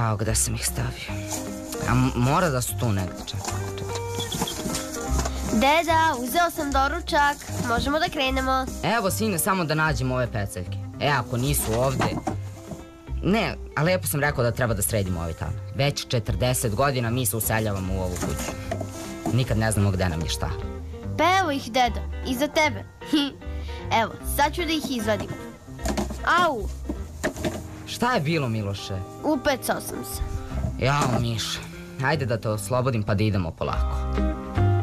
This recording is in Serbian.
Jao, gde sam ih stavio? A mora da su tu negde, čekaj. Deda, uzeo sam doručak. Možemo da krenemo. Evo, sine, samo da nađemo ove peceljke. Ako nisu ovde... Ne, a lepo sam rekao da treba da sredimo ovaj tamo. Već 40 godina mi se useljavamo u ovu kuću. Nikad ne znamo gde nam je šta. Pa evo ih, deda, iza tebe. Evo, sad ću da ih izvadim. Au! Šta je bilo, Miloše? Upecao sam se. Jao, Miša, ajde da te oslobodim pa da idemo polako.